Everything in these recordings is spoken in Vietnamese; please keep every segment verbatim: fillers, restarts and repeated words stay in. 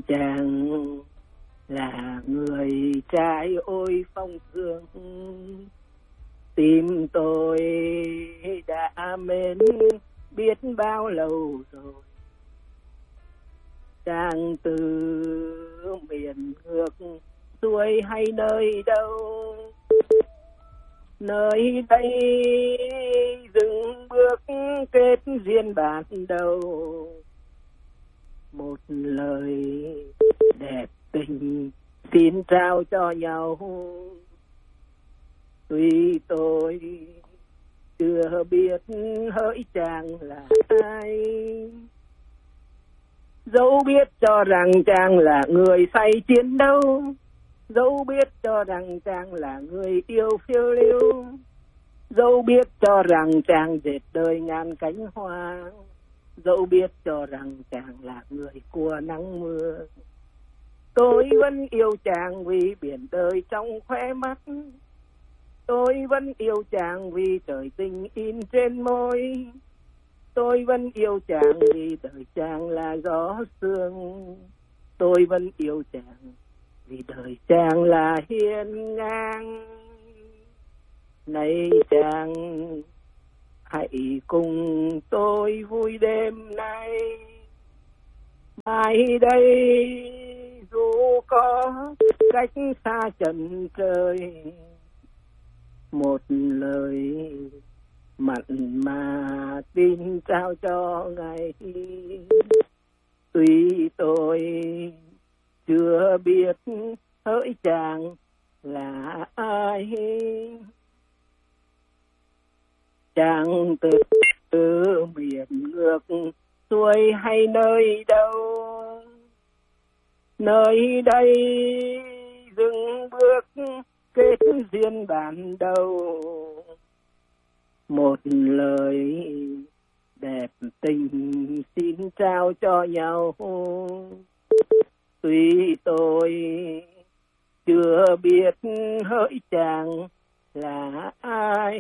chàng là người trai ôi phong thường, tim tôi đã mến biết bao lâu rồi. Chàng từ miền ngược xuôi hay nơi đâu, nơi đây dừng bước kết duyên ban đầu. Một lời đẹp tình xin trao cho nhau, tuy tôi chưa biết hỡi chàng là ai, dẫu biết cho rằng chàng là người say chiến đấu, dẫu biết cho rằng chàng là người yêu phiêu lưu, dẫu biết cho rằng chàng dệt đời ngàn cánh hoa, dẫu biết cho rằng chàng là người của nắng mưa. Tôi vẫn yêu chàng vì biển đời trong khóe mắt, tôi vẫn yêu chàng vì trời tình in trên môi, tôi vẫn yêu chàng vì đời chàng là gió sương, tôi vẫn yêu chàng vì đời chàng là hiên ngang. Này chàng hãy cùng tôi vui đêm nay, mai đây dù có cách xa chân trời, một lời mặn mà tin trao cho ngày. Tuy tôi chưa biết hỡi chàng là ai, chàng từ, từ miền ngược xuôi hay nơi đâu, nơi đây dừng bước kết duyên ban đầu. Một lời đẹp tình xin trao cho nhau, tuy tôi chưa biết hỡi chàng là ai,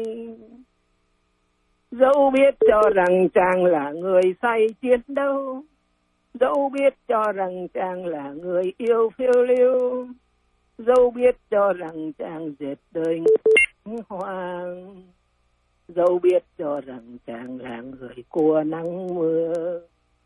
dẫu biết cho rằng chàng là người say chiến đấu, dẫu biết cho rằng chàng là người yêu phiêu lưu, dẫu biết cho rằng chàng dệt đời hoang, dẫu biết cho rằng chàng là người của nắng mưa.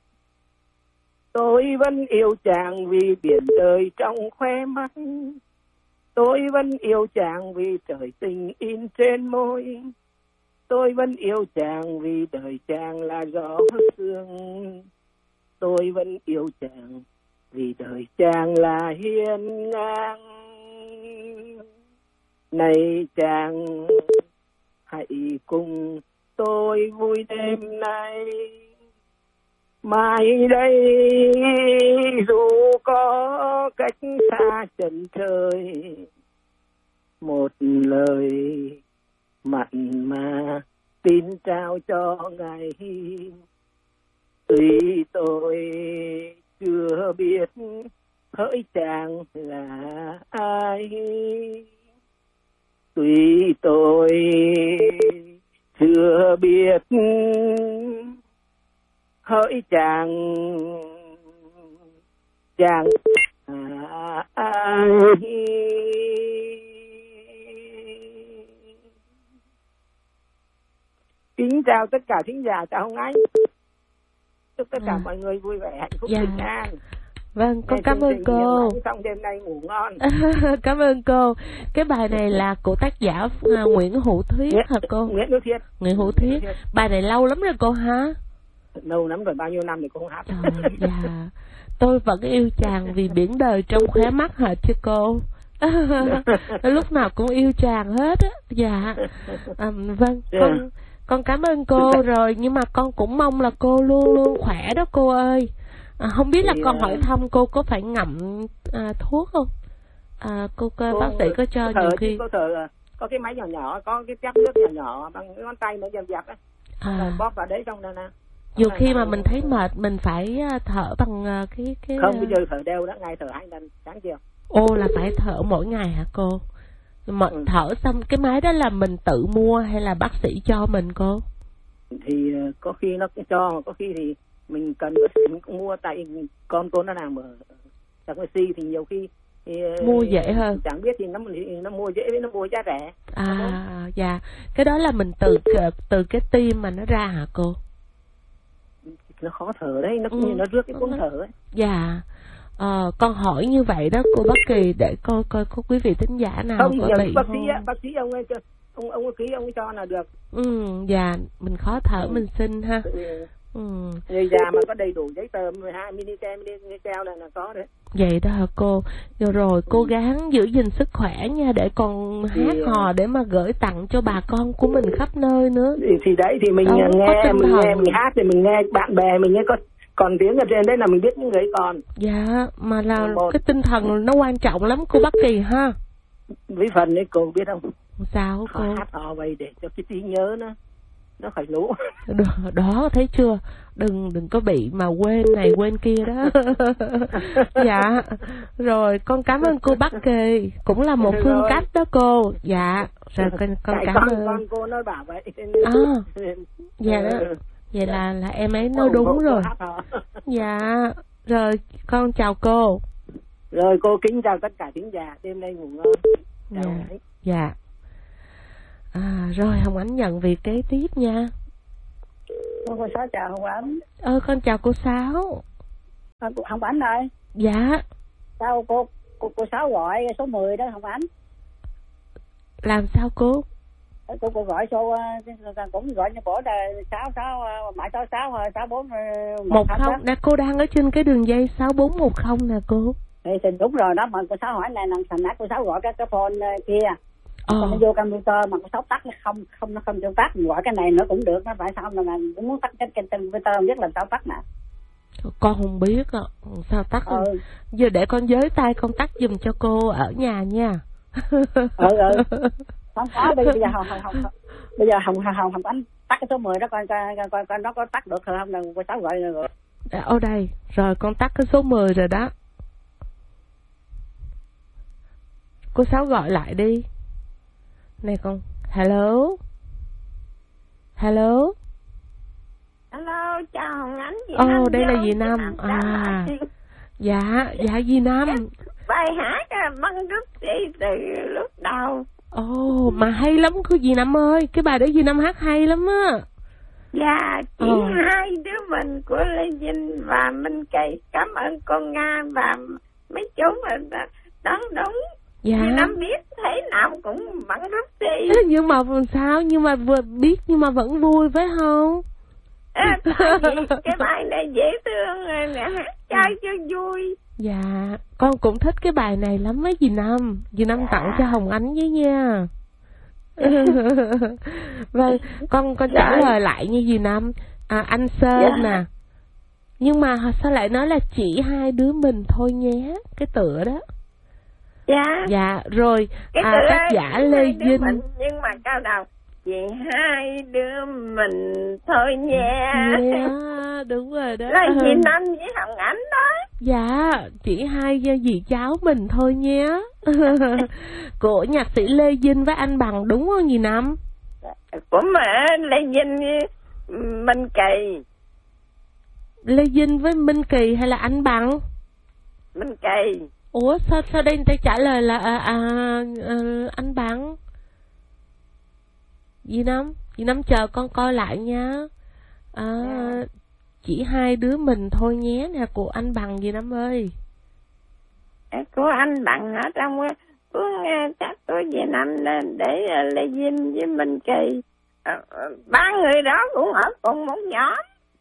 Tôi vẫn yêu chàng vì biển đời trong khóe mắt, tôi vẫn yêu chàng vì trời tình in trên môi, tôi vẫn yêu chàng vì đời chàng là gió sương, tôi vẫn yêu chàng vì đời chàng là hiên ngang. Này chàng hãy cùng tôi vui đêm nay, mai đây dù có cách xa chân trời, một lời mặn mà tin trao cho ngày. Tuy tôi chưa biết hỡi chàng là ai, tuy tôi chưa biết hỡi chàng chàng là ai. Kính chào tất cả thính giả, chào Hồng Anh, chúc tất cả à. mọi người vui vẻ hạnh phúc bình an. Vâng, con cảm ơn cô. Xong đêm nay ngủ ngon. Cảm ơn cô. Cái bài này là của tác giả uh, Nguyễn Hữu Thuyết hả cô? Nguyễn Hữu Thuyết. Nguyễn Hữu Thuyết. Bài này lâu lắm rồi cô hả? Lâu lắm rồi, bao nhiêu năm thì cô không hát. Trời, dạ. Tôi vẫn yêu chàng vì biển đời trong khóe mắt hả chứ cô? Lúc nào cũng yêu chàng hết á. Dạ. À, vâng, con con cảm ơn cô rồi, nhưng mà con cũng mong là cô luôn luôn khỏe đó cô ơi. À, không biết là thì, con hỏi thăm cô có phải ngậm à, thuốc không? À, cô, cô bác sĩ có cho có nhiều thở, khi có thở, có cái máy nhỏ nhỏ, có cái chắp nước nhỏ nhỏ bằng ngón tay mới dập dập á, à. bóp vào đấy trong đây nè. Nhiều khi mà mình thấy mệt mình phải thở bằng cái cái không, bây giờ thở đều đó, ngày thở hai lần sáng chiều. Ô, là phải thở mỗi ngày hả cô? Mà ừ. thở xong cái máy đó là mình tự mua hay là bác sĩ cho mình cô? Thì có khi nó cho, có khi thì mình cần mình cũng mua, tại con cô nó làm ở Sài Gòn thì nhiều khi thì, mua dễ hơn, chẳng biết thì nó nó mua dễ với nó mua giá rẻ. À dạ, cái đó là mình từ từ cái tim mà nó ra hả cô? Nó khó thở đấy, nó cũng ừ. như nó rước cái cuống thở ấy. Dạ. Ờ, con hỏi như vậy đó cô Bác Kỳ để coi coi có quý vị thính giả nào không, có bị bác không? sĩ á, bác sĩ ông ấy ông ông ký ông ấy cho là được. Ừ, dạ, mình khó thở ừ. mình xin ha. Ừ. Ừ. Người già mà có đầy đủ giấy tờ mười hai Minitel Minitel là là có đấy. Vậy đó hả cô? Rồi, rồi cố gắng giữ gìn sức khỏe nha, để còn hát thì, hò để mà gửi tặng cho bà con của mình khắp nơi nữa. Thì, thì đấy thì mình Đâu, nghe mình nghe mình hát thì mình nghe bạn bè mình nghe có còn tiếng ở trên đấy là mình biết những người còn. Dạ, mà là một... cái tinh thần nó quan trọng lắm cô Bác Kỳ ha. Với phần ấy cô biết không? Sao cô? Họ hát hò vậy để cho cái trí nhớ nó nó khỏi lũ. Đó, đó thấy chưa, đừng đừng có bị mà quên này quên kia đó. Dạ rồi, con cảm ơn cô Bác Kỳ, cũng là một phương cách đó cô. Dạ rồi con, con cảm con, ơn con cô nói bảo vậy. À, dạ đó, vậy là là em ấy nói đúng rồi. Dạ rồi, con chào cô. Rồi cô kính chào tất cả thính giả, đêm nay ngủ ngon. Chào. Dạ, dạ. À, rồi Hồng Ánh nhận việc kế tiếp nha. Cô Sáu chào Hồng Ánh. Ơ con chào cô Sáu. À, Hồng Ánh ơi. Dạ. Sao cô cô, cô Sáu gọi số mười đó Hồng Ánh? Làm sao cô? Cô cô gọi số cũng gọi như cổ là sáu sáu mãi sáu sáu sáu bốn một không. Nè cô đang ở trên cái đường dây sáu bốn một không nè cô. Thì, thì đúng rồi đó, mà cô Sáu hỏi này, thằng nãy cô Sáu gọi cái cái phone kia. Ờ. Còn nó vô computer mà cô Sáu tắt nó không không nó không cho tắt, gọi cái này nó cũng được, nó phải sao mà cũng muốn tắt cái cái computer không biết làm sao tắt nè. Con không biết à. Sao tắt? Ừ. Giờ để con giới tay con tắt giùm cho cô ở nhà nha. Ừ ừ. Không có, bây giờ Hồng Hồng Hồng bây giờ Hồng Hồng Hồng Ánh tắt cái số mười đó coi coi coi, coi nó có tắt được không, là cô Sáu gọi rồi. Ở đây rồi, con tắt cái số mười rồi đó. Cô Sáu gọi lại đi. Này con, hello. Hello. Hello, chào Hồng Ánh. Ồ, oh, đây là dì Năm. À, dạ, dạ dì Năm. Bài hát băng rút đi từ lúc đầu. Ồ, oh, mà hay lắm cô dì Năm ơi. Cái bài đó dì Năm hát hay lắm á. Dạ, chỉ oh. hai đứa mình của Lê Vinh và Minh Kỳ. Cảm ơn con Nga và mấy chú đón đúng. Dạ. Dì Năm biết thế nào cũng băng rút đi. Nhưng mà sao? Nhưng mà vừa biết nhưng mà vẫn vui phải không? À, tại vì cái bài này dễ thương, hát chơi cho vui. Dạ, con cũng thích cái bài này lắm mấy dì Năm. Dì Năm dạ. Tặng cho Hồng Ánh với nha. Vâng, con con trả dạ. lời lại như dì Năm. À, anh Sơn dạ. nè. Nhưng mà sao lại nói là chỉ hai đứa mình thôi nhé, cái tựa đó. Dạ. Dạ, rồi cái à, tác giả Lê Vinh. Mình, nhưng mà cao đầu chỉ hai đứa mình thôi nha. Yeah, đúng rồi đó. Là dì Năm với Hồng Ánh đó. Dạ, chỉ hai dì cháu mình thôi nhé. Của nhạc sĩ Lê Vinh với anh Bằng đúng không dì Năm? Của mà Lê Vinh với Minh Kỳ. Lê Vinh với Minh Kỳ hay là anh Bằng? Minh Kỳ. Ủa sao sao đây người ta trả lời là à, à, à, anh Bằng? Dì Năm, dì Năm chờ con coi lại nha. À, yeah. Chỉ hai đứa mình thôi nhé nè, của anh Bằng dì Năm ơi. Của anh Bằng ở trong cuốn chắc của dì Năm để Lê Vinh với Minh Kỳ. Ba người đó cũng ở cùng một nhóm.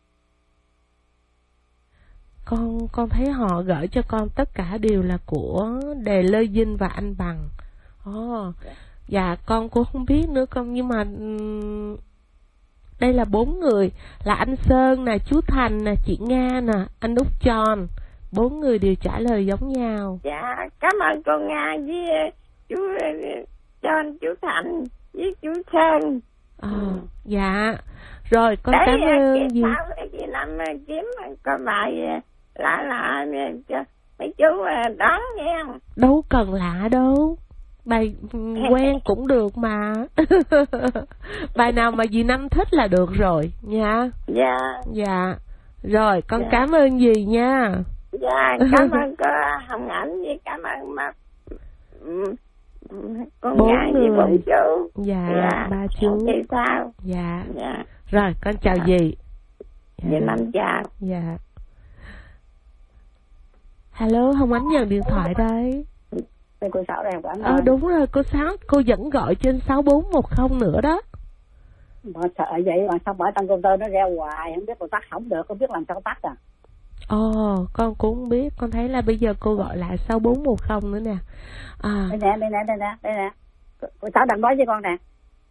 Con con thấy họ gửi cho con tất cả đều là của Đề Lê Vinh và anh Bằng. Ồ. Oh. Dạ con cũng không biết nữa con, nhưng mà um, đây là bốn người, là anh Sơn nè, chú Thành nè, chị Nga nè, anh Út Tròn, bốn người đều trả lời giống nhau. Dạ cảm ơn cô Nga với chú Tròn, chú Thành với chú Sơn. Ờ ừ. Dạ rồi con đấy, cảm ơn gì chị Năm kiếm coi bài lạ lạ cho mấy chú đón nghe. Đâu cần lạ đâu, bài quen cũng được mà. Bài nào mà dì Năm thích là được rồi nha. Dạ. Dạ Rồi con Dạ. cảm ơn dì nha. Dạ, cảm ơn cô Hồng Ảnh với cảm ơn mà con Bốn gái với người. bốn chú. Dạ, Dạ, ba chú. Chị sao? Dạ. Dạ, Rồi con chào Dạ. dì. dạ năm chào. Dạ. Hello, Hồng Ánh nhận điện thoại đây. Đây cô Sáu đây Hồng Ánh. Ờ đúng rồi cô Sáu, cô vẫn gọi trên sáu bốn một không nữa đó. Mà sợ vậy mà sao bởi tăng công tơ nó reo hoài, không biết cô tắt không được, không biết làm sao tắt à. Ồ, con cũng không biết, con thấy là bây giờ cô gọi lại sáu bốn một không nữa nè. À. Đây nè, đây nè, đây nè, đây nè. Cô Sáu đang nói với con nè.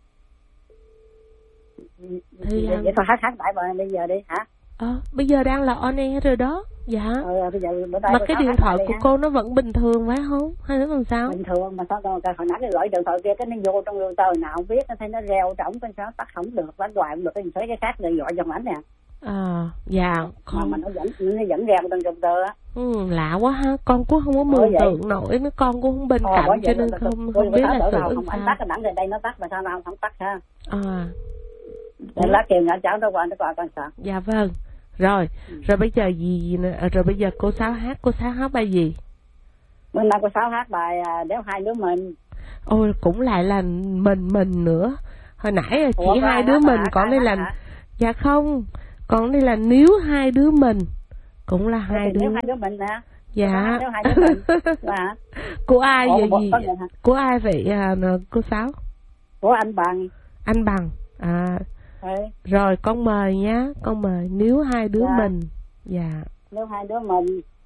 Thì vậy, vậy thôi hát hát đại bài bây giờ đi hả? Ờ, bây giờ đang là on air rồi đó. Dạ. Ừ, bây giờ bữa nay mà cô cái Sáu điện hát thoại lại của đi, cô nó vẫn bình thường phải không? Hay nó làm sao? bình thường mà sao con hồi nãy cái gọi điện thoại kia cái nó vô trong lương tờ nào không biết, nó thấy nó reo trống cái sao tắt không được, đánh hoài không được, cái thấy cái khác rồi gọi trong ảnh nè. À, dạ. Mà Con... mà nó vẫn nó vẫn reo trong trong tờ á. Ừ, lạ quá ha, con cũng không có mường tượng nổi, nó con cũng không bên Ờ, cạnh cho vậy nên là- không cô- không cô biết Sáu là đỡ xử nào, làm không ảnh sao. tắt cái đẳng đây đây nó tắt mà sao nào không tắt ha. À, Để lát kêu nhỏ cháu nó qua nó qua con sợ. dạ vâng. Rồi, rồi bây giờ gì nữa? Rồi bây giờ cô Sáu hát, cô Sáu hát bài gì? Bữa nay cô Sáu hát bài à, Nếu Hai Đứa Mình. Ôi cũng lại là mình mình nữa. Hồi nãy là chỉ Ủa, hai ai đứa hát mình, hả? còn Ai đây hát là hả? dạ không, còn đây là nếu hai đứa mình cũng là hai đứa. Nếu Hai Đứa Mình nè. Dạ. Nếu Hai Đứa Mình là Của ai Ủa, vậy bộ- gì? có người hả? Của ai vậy à, cô Sáu? Của anh Bằng. Anh Bằng. À Ừ. rồi con mời nhá, con mời nếu hai đứa Dạ. mình. Dạ. Nếu Hai Đứa Mình.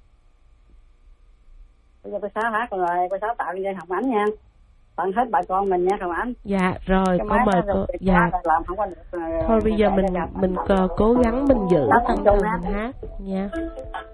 Bây giờ cô Sáu hát rồi, cô Sáu tặng cho Hồng Ánh nha. Tặng hết bà con mình nha Hồng Ánh. Dạ rồi Cái con máy mời nó cô. rồi, Dạ. làm không có được. Thôi bây giờ mình mình cố gắng mình giữ Lắm tâm chung thần á. mình hát nha.